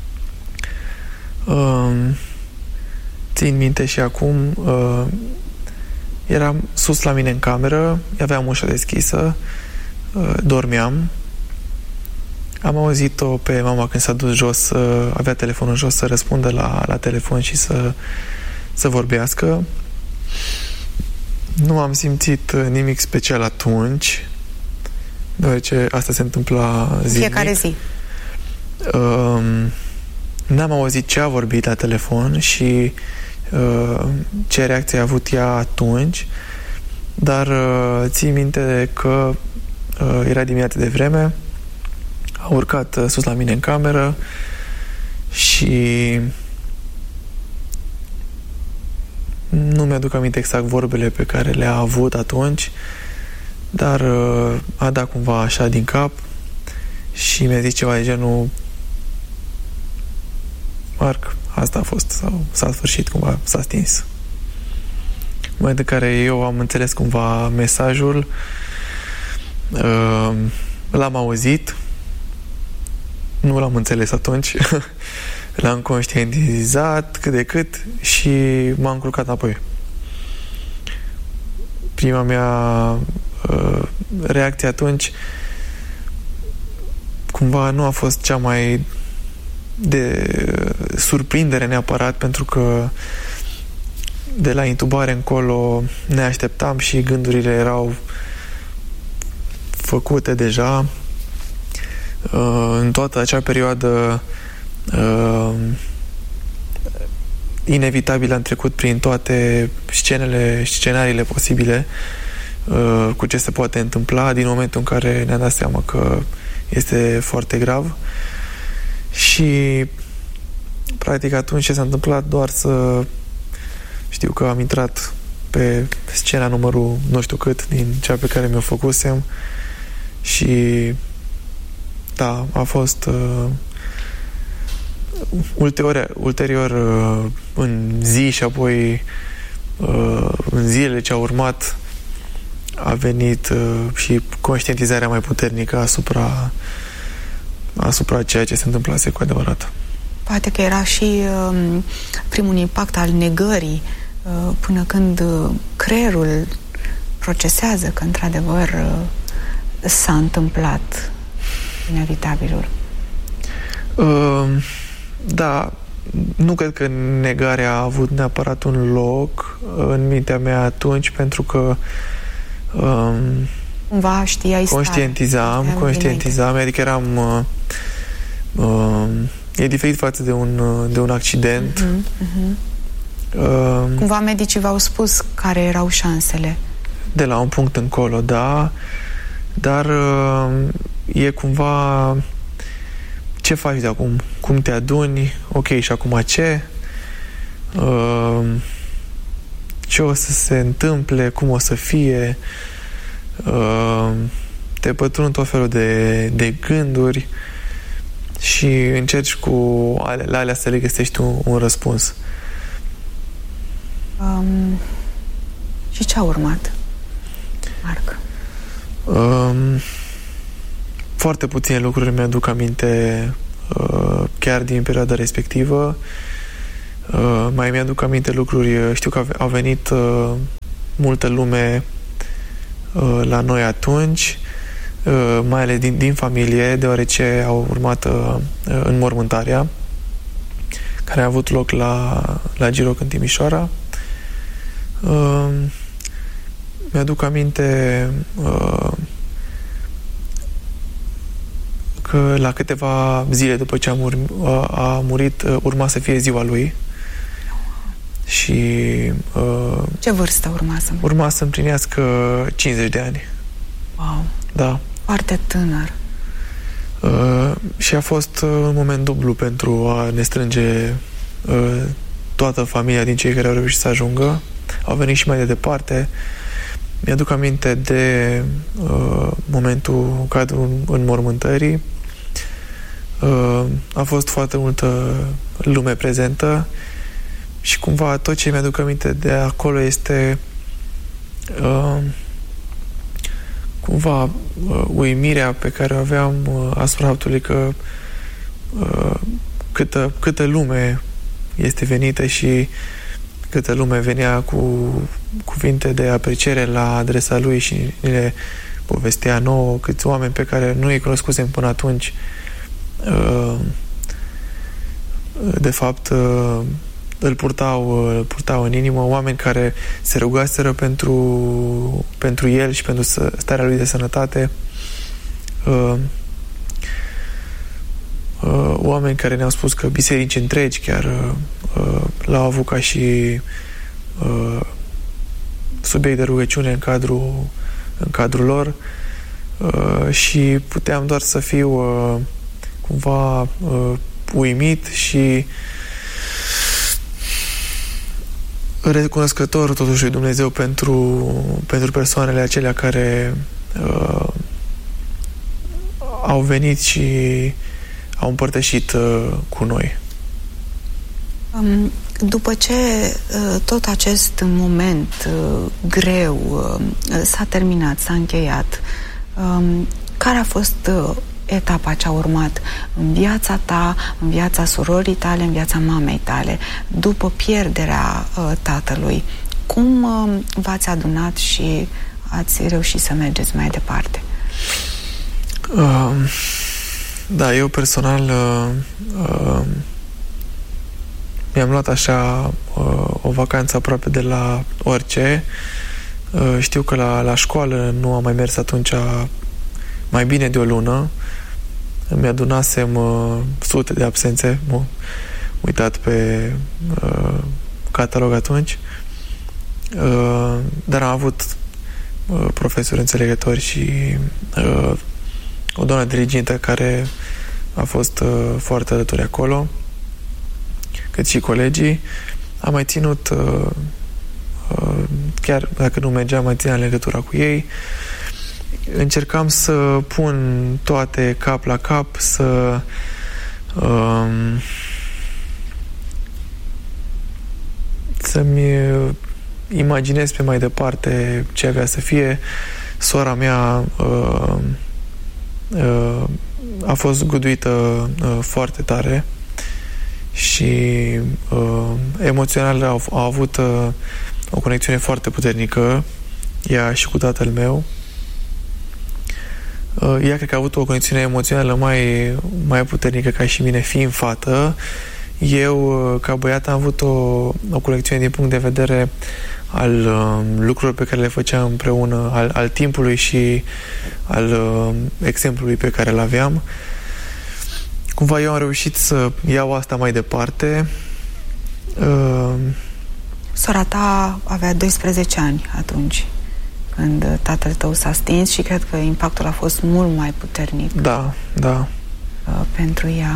[SPEAKER 1] uh, țin minte și acum, uh, eram sus la mine în cameră, aveam ușa deschisă, uh, dormeam, am auzit-o pe mama când s-a dus jos, uh, avea telefonul jos, să răspundă la, la telefon și să, să vorbească. Nu am simțit nimic special atunci, deoarece asta se întâmpla zilnic.
[SPEAKER 2] Fiecare zi.
[SPEAKER 1] Uh, n-am auzit ce a vorbit la telefon și uh, ce reacție a avut ea atunci, dar uh, țin minte că uh, era dimineața de vreme, a urcat uh, sus la mine în cameră și nu mi-aduc aminte exact vorbele pe care le-a avut atunci, dar uh, a dat cumva așa din cap și mi-a zis ceva de genul: Marc, asta a fost, sau s-a sfârșit cumva, s-a stins. În momentul în care eu am înțeles cumva mesajul, uh, l-am auzit, nu l-am înțeles atunci, l-am conștientizat cât de cât și m-am culcat înapoi. Prima mea uh, reacție atunci cumva nu a fost cea mai de surprindere neapărat, pentru că de la intubare încolo ne așteptam și gândurile erau făcute deja. Uh, în toată acea perioadă uh, inevitabil am trecut prin toate scenele, scenariile posibile uh, cu ce se poate întâmpla din momentul în care ne-am dat seama că este foarte grav. Și practic atunci ce s-a întâmplat, doar să știu că am intrat pe scena numărul nu știu cât din cea pe care mi-o făcusem și da, a fost uh, ulterior, ulterior uh, în zi și apoi uh, în zilele ce au urmat a venit uh, și conștientizarea mai puternică asupra asupra ceea ce se întâmplase cu adevărat.
[SPEAKER 2] Poate că era și uh, primul impact al negării, uh, până când uh, creierul procesează că într-adevăr uh, s-a întâmplat inevitabilul.
[SPEAKER 1] Uh, da, nu cred că negarea a avut neapărat un loc în mintea mea atunci, pentru că uh,
[SPEAKER 2] cumva știai
[SPEAKER 1] conștientizam, stare. conștientizam, adică eram uh, uh, e diferit față de un, uh, de un accident. Uh-huh, uh-huh. Uh,
[SPEAKER 2] cumva medicii v-au spus care erau șansele.
[SPEAKER 1] De la un punct încolo, da, dar uh, e cumva ce faci de acum? Cum te aduni? Ok, și acum ce? Uh, ce o să se întâmple? Cum o să fie? Uh, te pătrund tot felul de, de gânduri și încerci cu ale, la alea să le găsești un, un răspuns.
[SPEAKER 2] Um, și ce a urmat, Marc?
[SPEAKER 1] Um, foarte puține lucruri mi-aduc aminte uh, chiar din perioada respectivă. Uh, mai mi-aduc aminte lucruri, știu că au venit uh, multă lume uh, la noi atunci, uh, mai ales din, din familie, deoarece au urmat uh, înmormântarea care a avut loc la, la Giroc în Timișoara. Uh, mi-aduc aminte uh, că la câteva zile după ce a, mur, uh, a murit, uh, urma să fie ziua lui. Și uh,
[SPEAKER 2] ce vârstă urma să împlinească?
[SPEAKER 1] Urma să împlinească cincizeci de ani.
[SPEAKER 2] Wow!
[SPEAKER 1] Da.
[SPEAKER 2] Foarte tânăr.
[SPEAKER 1] Uh, și a fost uh, un moment dublu pentru a ne strânge uh, toată familia din cei care au reușit să ajungă. Au venit și mai de departe. Mi-aduc aminte de uh, momentul în cadrul înmormântării. Uh, a fost foarte multă lume prezentă și cumva tot ce mi-aduc aminte de acolo este uh, cumva uh, uimirea pe care o aveam uh, asupra faptului că uh, câtă, câtă lume este venită și câtă lume venea cu cuvinte de apreciere la adresa lui și ne povestea nouă, câți oameni pe care nu îi cunoscusem până atunci uh, de fapt uh, îl purtau, îl purtau în inimă, oameni care se rugaseră pentru, pentru el și pentru starea lui de sănătate, uh, uh, oameni care ne-au spus că biserici întregi chiar uh, l-au avut ca și uh, subiect de rugăciune în cadrul, în cadrul lor, uh, și puteam doar să fiu uh, cumva uh, uimit și recunoscător totuși lui Dumnezeu pentru, pentru persoanele acelea care uh, au venit și au împărtășit uh, cu noi.
[SPEAKER 2] Um, după ce uh, tot acest moment uh, greu uh, s-a terminat, s-a încheiat, um, care a fost uh, etapa ce a urmat în viața ta, în viața surorii tale, în viața mamei tale, după pierderea uh, tatălui? Cum uh, v-ați adunat și ați reușit să mergeți mai departe?
[SPEAKER 1] Uh, da, eu personal uh, uh, mi-am luat așa uh, o vacanță aproape de la orice. Uh, știu că la, la școală nu am mai mers atunci mai bine de o lună. Îmi adunasem uh, sute de absențe, m-am uitat pe uh, catalog atunci, uh, dar am avut uh, profesori înțelegători și uh, o doamnă dirigintă care a fost uh, foarte alături acolo, cât și colegii. Am mai ținut, uh, uh, chiar dacă nu mergeam, mai țineam legătura cu ei. Încercam să pun toate cap la cap, să um, să-mi imaginez pe mai departe ce avea să fie. Sora mea uh, uh, a fost zguduită uh, foarte tare și uh, emoțional a, a avut uh, o conexiune foarte puternică, ea și cu tatăl meu. Ea cred că a avut o conexiune emoțională mai, mai puternică ca și mine, fiind fată. Eu, ca băiat, am avut o, o conexiune din punct de vedere al uh, lucrurilor pe care le făceam împreună, al, al timpului și al uh, exemplului pe care îl aveam. Cumva eu am reușit să iau asta mai departe. Uh,
[SPEAKER 2] Sora ta avea doisprezece ani atunci când tatăl tău s-a stins și cred că impactul a fost mult mai puternic.
[SPEAKER 1] Da, da.
[SPEAKER 2] Uh, pentru ea.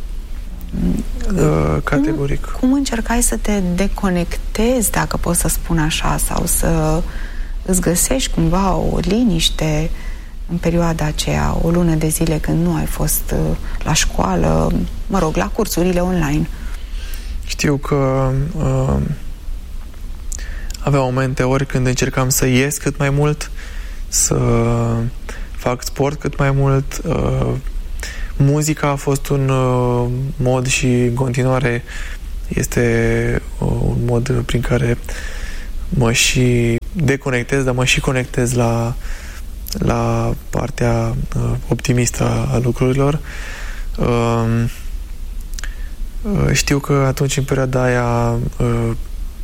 [SPEAKER 1] Uh, categoric.
[SPEAKER 2] Cum, cum încercai să te deconectezi, dacă pot să spun așa, sau să îți găsești cumva o liniște în perioada aceea, o lună de zile când nu ai fost uh, la școală, mă rog, la cursurile online?
[SPEAKER 1] Știu că uh, avea momente ori când încercam să ies cât mai mult, să fac sport cât mai mult. Uh, muzica a fost un uh, mod și în continuare este uh, un mod prin care mă și deconectez, dar mă și conectez la, la partea uh, optimistă a lucrurilor. Uh, uh, știu că atunci, în perioada aia, uh,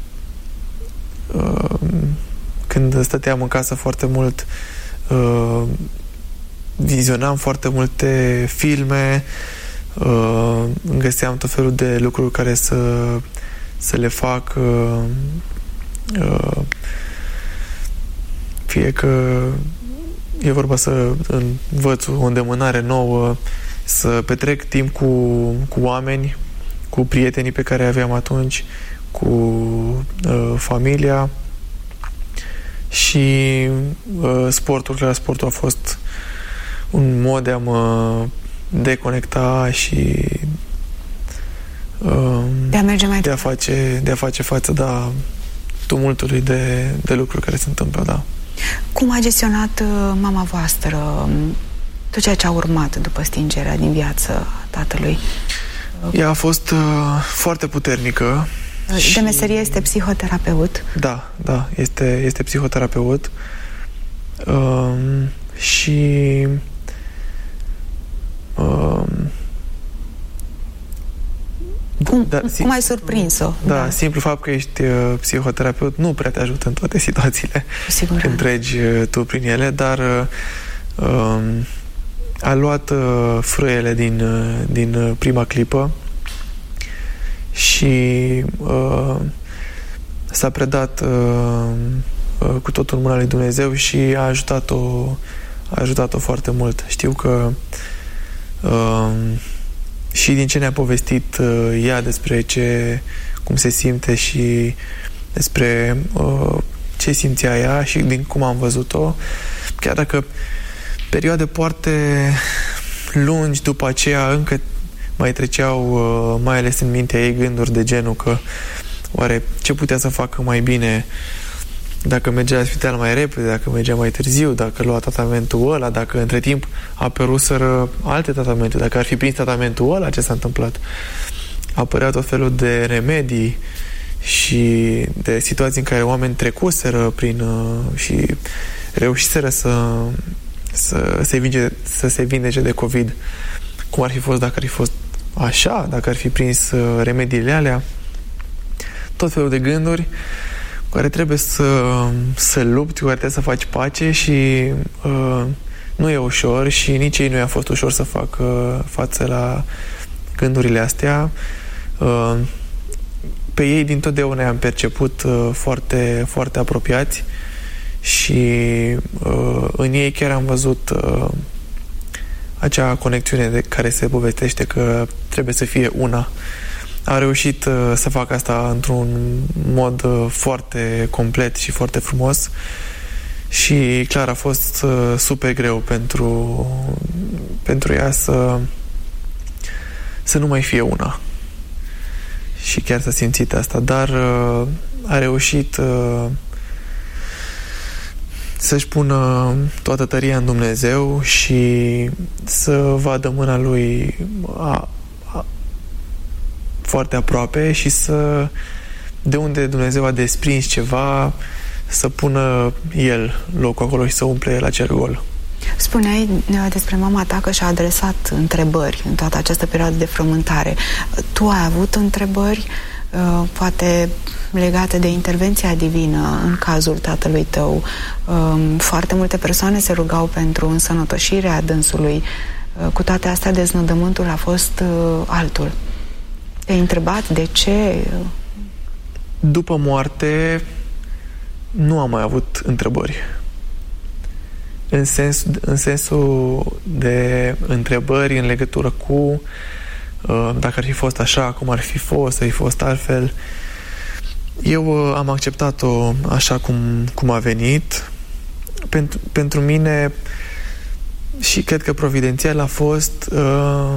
[SPEAKER 1] uh, când stăteam în casă foarte mult, uh, vizionam foarte multe filme, uh, găseam tot felul de lucruri care să, să le fac, uh, uh, fie că e vorba să învăț o îndemânare nouă, să petrec timp cu, cu oameni, cu prietenii pe care aveam atunci, cu uh, familia și uh, sportul, clar, sportul a fost un mod de a mă deconecta și uh,
[SPEAKER 2] de a merge mai
[SPEAKER 1] de a face, de a face față, da, tumultului de, de lucruri care se întâmplă, da.
[SPEAKER 2] Cum a gestionat uh, mama voastră tot ceea ce a urmat după stingerea din viață tatălui?
[SPEAKER 1] Ea a fost uh, foarte puternică.
[SPEAKER 2] De și... meserie este psihoterapeut?
[SPEAKER 1] Da, da, este, este psihoterapeut. Uh, și uh,
[SPEAKER 2] cum, da, cum ai surprins-o?
[SPEAKER 1] Da, da, simplu fapt că ești uh, psihoterapeut nu prea te ajută în toate situațiile când treci uh, tu prin ele, dar uh, uh, a luat uh, frâiele din, uh, din uh, prima clipă și uh, s-a predat uh, uh, cu totul în mâna lui Dumnezeu și a ajutat-o, a ajutat-o foarte mult. Știu că uh, și din ce ne-a povestit uh, ea despre ce, cum se simte și despre uh, ce simțea ea și din cum am văzut-o, chiar dacă perioade foarte lungi după aceea încă mai treceau, uh, mai ales în mintea ei, gânduri de genul că oare ce putea să facă mai bine, dacă mergea la spital mai repede, dacă mergea mai târziu, dacă lua tratamentul ăla, dacă între timp apăruseră alte tratamente, dacă ar fi prins tratamentul ăla, ce s-a întâmplat. Apăreau tot felul de remedii și de situații în care oameni trecuseră prin uh, și reușiseră să, să, se vinge, să se vindece de COVID. Cum ar fi fost dacă ar fi fost așa, dacă ar fi prins uh, remediile alea. Tot felul de gânduri cu care trebuie să, să lupti, cu care trebuie să faci pace și uh, nu e ușor și nici ei nu i-a fost ușor să facă uh, față la gândurile astea. Uh, pe ei dintotdeauna i-am perceput uh, foarte, foarte apropiați și uh, în ei chiar am văzut uh, acea conexiune de care se povestește că trebuie să fie una. A reușit uh, să facă asta într-un mod uh, foarte complet și foarte frumos și clar a fost uh, super greu pentru, pentru ea să să nu mai fie una și chiar s-a simțit asta, dar uh, a reușit uh, să-și pună toată tăria în Dumnezeu și să vadă mâna lui a, a, foarte aproape și să, de unde Dumnezeu a desprins ceva, să pună El locul acolo și să umple El acel gol.
[SPEAKER 2] Spuneai despre mama ta că și-a adresat întrebări în toată această perioadă de frământare. Tu ai avut întrebări, poate legate de intervenția divină în cazul tatălui tău? Foarte multe persoane se rugau pentru însănătoșirea dânsului. Cu toate astea, deznodământul a fost altul. Te-ai întrebat de ce?
[SPEAKER 1] După moarte nu am mai avut întrebări. În, sens, în sensul de întrebări în legătură cu uh, dacă ar fi fost așa, cum ar fi fost, să fi fost altfel. Eu uh, am acceptat-o așa cum, cum a venit. Pentru, pentru mine și cred că providențial a fost uh,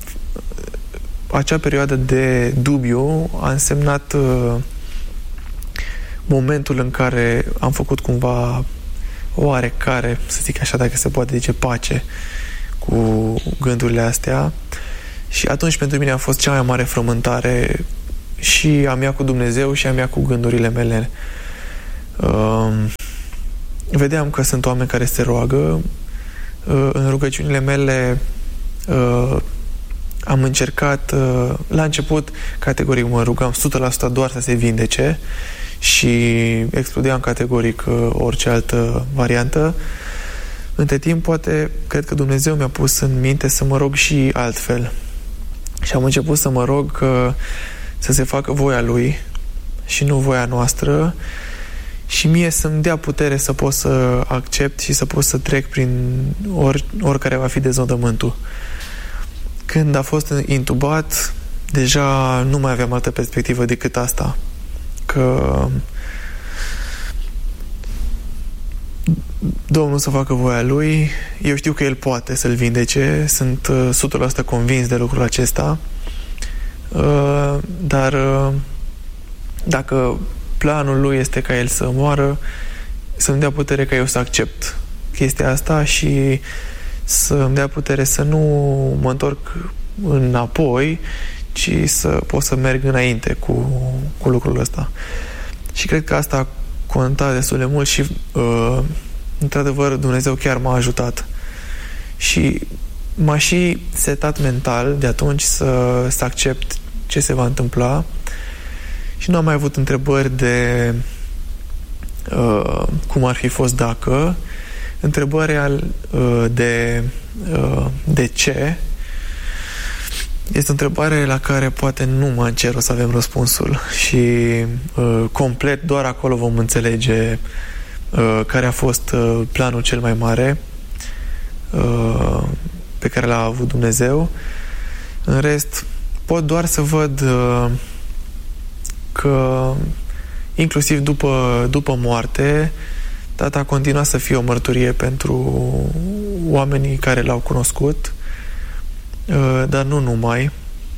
[SPEAKER 1] acea perioadă de dubiu a însemnat uh, momentul în care am făcut cumva oarecare, să zic așa, dacă se poate zice, pace cu gândurile astea. Și atunci pentru mine a fost cea mai mare frământare, și a mea cu Dumnezeu și a mea cu gândurile mele. Uh, vedeam că sunt oameni care se roagă. Uh, în rugăciunile mele uh, am încercat, uh, la început, categoric mă rugam o sută la sută doar să se vindece și excludeam categoric uh, orice altă variantă. Între timp, poate, cred că Dumnezeu mi-a pus în minte să mă rog și altfel. Și am început să mă rog uh, să se facă voia Lui și nu voia noastră, și mie să-mi dea putere să pot să accept și să pot să trec prin or, oricare va fi deznodământul. Când a fost intubat, deja nu mai aveam altă perspectivă decât asta, că Domnul să facă voia Lui. Eu știu că El poate să-l vindece, sunt o sută la sută convins de lucrul acesta, dar dacă planul Lui este ca El să moară, să-mi dea putere ca eu să accept chestia asta și să-mi dea putere să nu mă întorc înapoi, ci să pot să merg înainte cu, cu lucrul ăsta. Și cred că asta a contat destul de mult și uh, într-adevăr Dumnezeu chiar m-a ajutat. Și m-a și setat mental de atunci să, să accept ce se va întâmpla și nu am mai avut întrebări de uh, cum ar fi fost dacă. Întrebarea uh, de uh, de ce este o întrebare la care poate nu mă încer o să avem răspunsul și uh, complet doar acolo vom înțelege uh, care a fost uh, planul cel mai mare uh, pe care l-a avut Dumnezeu. În rest, pot doar să văd uh, că inclusiv după, după moarte, Tata a continuat să fie o mărturie pentru oamenii care l-au cunoscut, dar nu numai.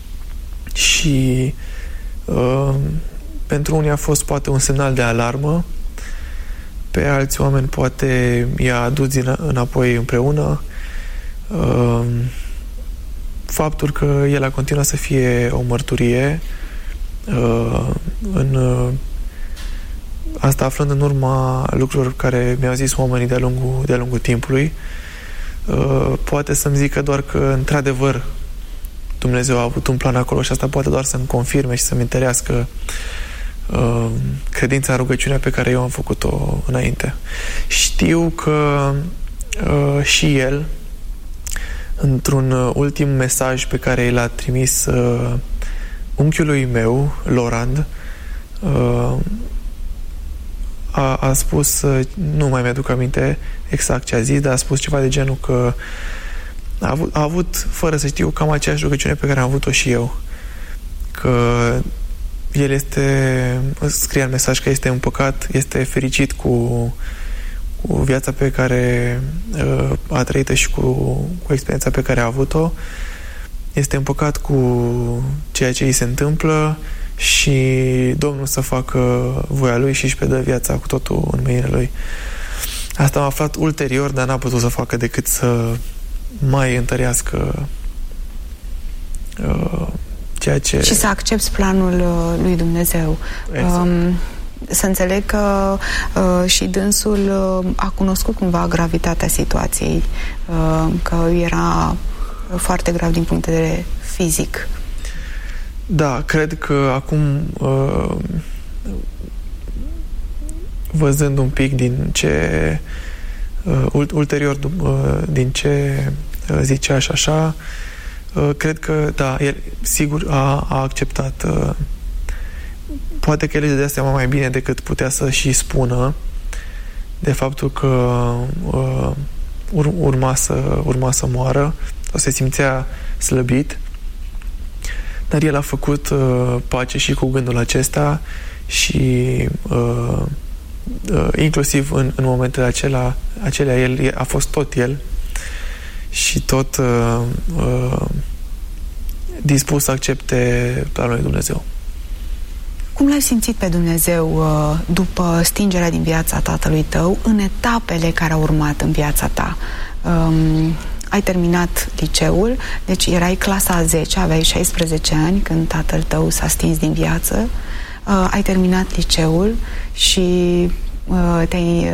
[SPEAKER 1] Și uh, pentru unii a fost poate un semnal de alarmă, pe alți oameni poate i-a adus înapoi împreună. Uh, faptul că el a continuat să fie o mărturie uh, în uh, asta aflând în urma lucrurilor care mi-au zis oamenii de-a lungul, de-a lungul timpului, uh, poate să-mi zică doar că într-adevăr Dumnezeu a avut un plan acolo și asta poate doar să-mi confirme și să-mi întărească uh, credința în rugăciunea pe care eu am făcut-o înainte. Știu că uh, și el, într-un ultim mesaj pe care l-a trimis uh, unchiului meu, Lorand, uh, a, a spus, uh, nu mai mi-aduc aminte exact ce a zis, dar a spus ceva de genul că a avut, a avut, fără să știu, cam aceeași rugăciune pe care am avut-o și eu. Că el este, scrie în mesaj că este împăcat, este fericit cu, cu viața pe care uh, a trăit-o și cu, cu experiența pe care a avut-o. Este împăcat cu ceea ce îi se întâmplă și Domnul să facă voia Lui și își predă viața cu totul în mâinile Lui. Asta am aflat ulterior, dar n-a putut să facă decât să mai întărească uh, ceea ce... Și
[SPEAKER 2] să accepti planul uh, lui Dumnezeu. Exact. Um, să înțeleg că uh, și dânsul uh, a cunoscut cumva gravitatea situației, uh, că era foarte grav din punct de vedere fizic.
[SPEAKER 1] Da, cred că acum uh, văzând un pic din ce uh, ulterior uh, din ce uh, zicea și așa, uh, cred că da, el sigur a, a acceptat. Uh, poate că el își dădea seama mai bine decât putea să și spună de faptul că uh, ur, urma, să, urma să moară, o se simțea slăbit, dar el a făcut uh, pace și cu gândul acesta și uh, uh, inclusiv în, în momentele acelea, acelea el a fost tot el și tot uh, uh, dispus să accepte planul lui Dumnezeu.
[SPEAKER 2] Cum l-ai simțit pe Dumnezeu uh, după stingerea din viața tatălui tău, în etapele care au urmat în viața ta? Um, ai terminat liceul, deci erai clasa a zecea, aveai șaisprezece ani când tatăl tău s-a stins din viață. Uh, ai terminat liceul și uh, te-ai